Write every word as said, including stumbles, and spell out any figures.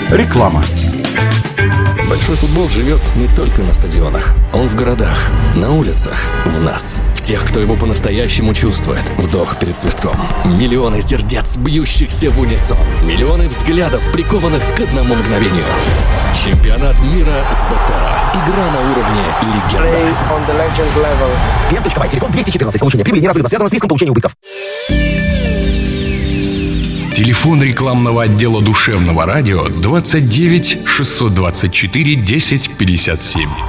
Реклама. Большой футбол живет не только на стадионах. Он в городах, на улицах, в нас. В тех, кто его по-настоящему чувствует. Вдох перед свистком. Миллионы сердец, бьющихся в унисон. Миллионы взглядов, прикованных к одному мгновению. Чемпионат мира с БТРа. Игра на уровне легенда. Клиент.бай, телефон двести четырнадцать. Получение прибыли неразрывно связано с риском получения убытков. Телефон рекламного отдела душевного радио двадцать девять шестьсот двадцать четыре десять пятьдесят семь.